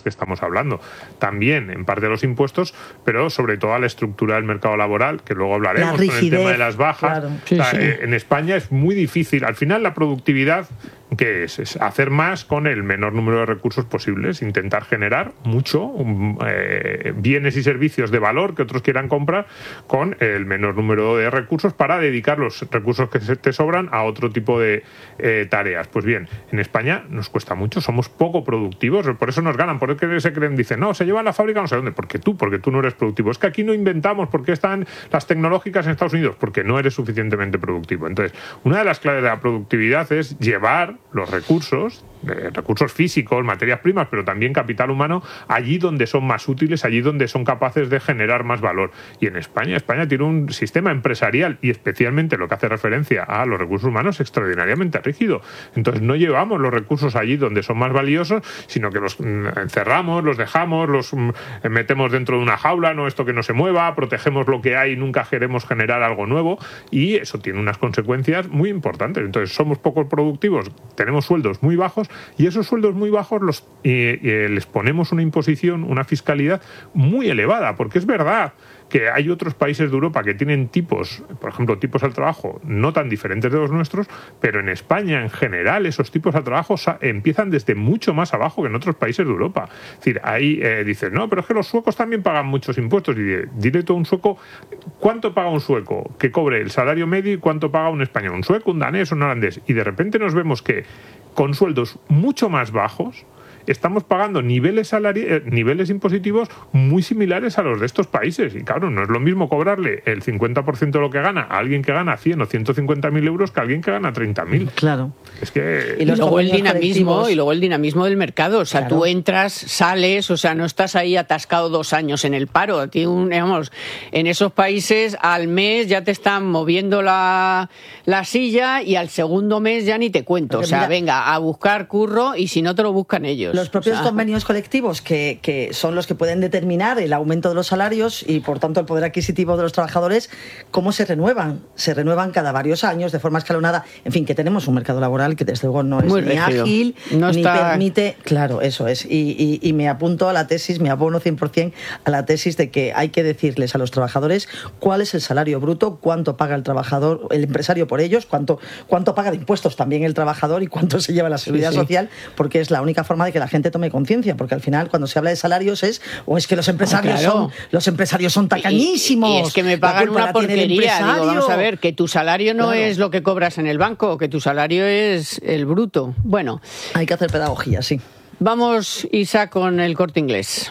que estamos hablando. También, en parte, los impuestos, pero sobre todo a la estructura del mercado laboral, que luego hablaremos con el tema de las bajas. Claro. Sí, sí. En España es muy difícil. Al final, la productividad, ¿qué es? Es hacer más con el menor número de recursos posibles, intentar generar mucho, bienes y servicios de valor que otros quieran comprar con el menor número de recursos para dedicar los recursos que te sobran a otro tipo de tareas. Pues bien, en España nos cuesta mucho, somos poco productivos, por eso nos ganan, porque se creen, dicen, no, se llevan la fábrica no sé dónde, porque tú no eres productivo. Es que aquí no inventamos, porque están las tecnológicas en Estados Unidos, porque no eres suficientemente productivo. Entonces, una de las claves de la productividad es llevar los recursos físicos, materias primas, pero también capital humano, allí donde son más útiles, allí donde son capaces de generar más valor. Y en España tiene un sistema empresarial, y especialmente lo que hace referencia a los recursos humanos, extraordinariamente rígido. Entonces no llevamos los recursos allí donde son más valiosos, sino que los encerramos, los dejamos, los metemos dentro de una jaula, no esto que no se mueva, protegemos lo que hay y nunca queremos generar algo nuevo, y eso tiene unas consecuencias muy importantes. Entonces somos poco productivos, tenemos sueldos muy bajos, y esos sueldos muy bajos les ponemos una imposición, una fiscalidad muy elevada, porque es verdad que hay otros países de Europa que tienen tipos, por ejemplo, tipos al trabajo no tan diferentes de los nuestros, pero en España, en general, esos tipos al trabajo empiezan desde mucho más abajo que en otros países de Europa. Es decir, ahí dices, no, pero es que los suecos también pagan muchos impuestos. Y dile tú a un sueco, ¿cuánto paga un sueco que cobre el salario medio y cuánto paga un español? Un sueco, un danés, un holandés. Y de repente nos vemos que con sueldos mucho más bajos estamos pagando niveles impositivos muy similares a los de estos países. Y claro, no es lo mismo cobrarle el 50% de lo que gana a alguien que gana 100 o 150.000 euros que a alguien que gana 30.000. Claro. Es que... Y luego el dinamismo del mercado. O sea, claro, tú entras, sales, o sea, no estás ahí atascado 2 años en el paro. Digamos, en esos países al mes ya te están moviendo la silla y al segundo mes ya ni te cuento. Porque, o sea, mira, venga, a buscar curro, y si no te lo buscan ellos. Los propios convenios colectivos que son los que pueden determinar el aumento de los salarios y, por tanto, el poder adquisitivo de los trabajadores, ¿cómo se renuevan? Se renuevan cada varios años de forma escalonada. En fin, que tenemos un mercado laboral que desde luego no es ni ágil, ni permite... Claro, eso es. Y me apunto a la tesis, me abono 100% a la tesis de que hay que decirles a los trabajadores cuál es el salario bruto, cuánto paga el trabajador, el empresario por ellos, cuánto paga de impuestos también el trabajador y cuánto se lleva la seguridad social, porque es la única forma de que la gente tome conciencia, porque al final cuando se habla de salarios es que los empresarios son tacañísimos. Y es que me pagan una porquería. Digo, vamos a ver, que tu salario no es lo que cobras en el banco, que tu salario es el bruto. Bueno, hay que hacer pedagogía, sí. Vamos, Isa, con el Corte Inglés.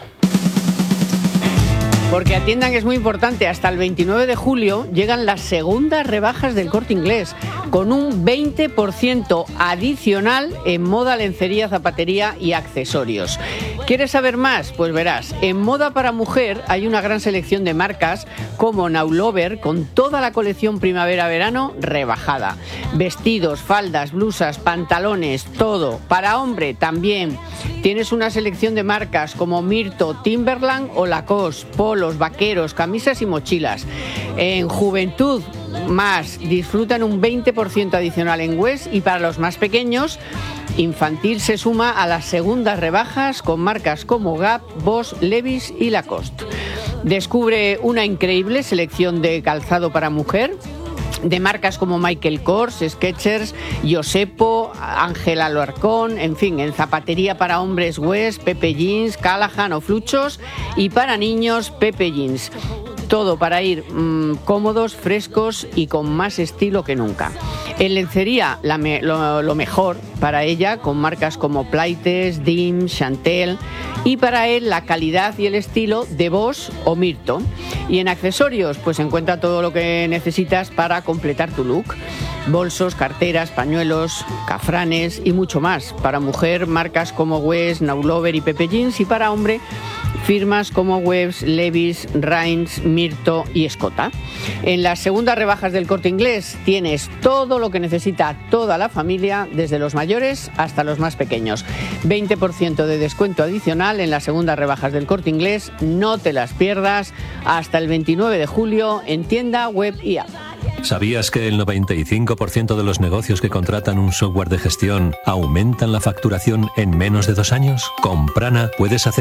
Porque atiendan que es muy importante, hasta el 29 de julio llegan las segundas rebajas del Corte Inglés, con un 20% adicional en moda, lencería, zapatería y accesorios. ¿Quieres saber más? Pues verás, en moda para mujer hay una gran selección de marcas como Now Lover, con toda la colección primavera-verano rebajada. Vestidos, faldas, blusas, pantalones, todo. Para hombre también. Tienes una selección de marcas como Mirto, Timberland o Lacoste, polos, vaqueros, camisas y mochilas. En juventud, más, disfrutan un 20% adicional en West, y para los más pequeños, infantil se suma a las segundas rebajas con marcas como Gap, Boss, Levi's y Lacoste. Descubre una increíble selección de calzado para mujer, de marcas como Michael Kors, Skechers, Yosepo, Ángela Alarcón, en fin, en zapatería para hombres West, Pepe Jeans, Callahan o Fluchos, y para niños Pepe Jeans. Todo para ir cómodos, frescos y con más estilo que nunca. En lencería, lo mejor para ella, con marcas como Plaites, Dim, Chantel, y para él la calidad y el estilo de Boss o Mirto. Y en accesorios, pues encuentra todo lo que necesitas para completar tu look. Bolsos, carteras, pañuelos, cafranes y mucho más. Para mujer, marcas como West, Now Lover y Pepe Jeans, y para hombre, firmas como Webs, Levi's, Reins, Mirto y Escota. En las segundas rebajas del Corte Inglés tienes todo lo que necesita toda la familia, desde los mayores hasta los más pequeños. 20% de descuento adicional en las segundas rebajas del Corte Inglés. No te las pierdas hasta el 29 de julio en tienda, web y app. ¿Sabías que el 95% de los negocios que contratan un software de gestión aumentan la facturación en menos de 2 años? Con Prana puedes hacer